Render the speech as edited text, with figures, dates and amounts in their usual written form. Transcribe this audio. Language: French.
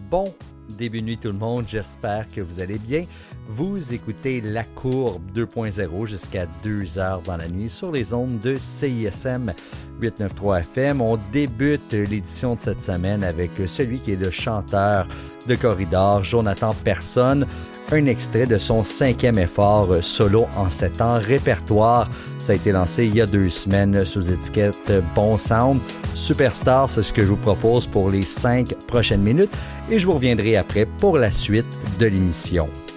Bon début de nuit tout le monde, j'espère que vous allez bien. Vous écoutez La Courbe 2.0 jusqu'à 2h dans la nuit sur les ondes de CISM 893 FM. On débute l'édition de cette semaine avec celui qui est le chanteur de Corridor, Jonathan Persson. Un extrait de son 5e effort solo en 7 ans, Répertoire. Ça a été lancé il y a 2 semaines sous étiquette Bon Sound. Superstar, c'est ce que je vous propose pour les 5 prochaines minutes et je vous reviendrai après pour la suite de l'émission.